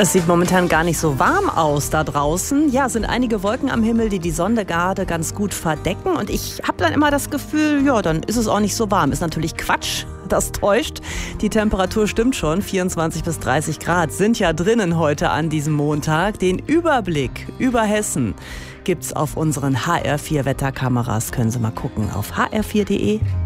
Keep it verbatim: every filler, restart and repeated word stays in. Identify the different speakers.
Speaker 1: Es sieht momentan gar nicht so warm aus da draußen. Ja, sind einige Wolken am Himmel, die die Sonne gerade ganz gut verdecken. Und ich habe dann immer das Gefühl, ja, dann ist es auch nicht so warm. Ist natürlich Quatsch, das täuscht. Die Temperatur stimmt schon, vierundzwanzig bis dreißig Grad sind ja drinnen heute an diesem Montag. Den Überblick über Hessen gibt's auf unseren H R vier Wetterkameras. Können Sie mal gucken auf h r vier punkt de.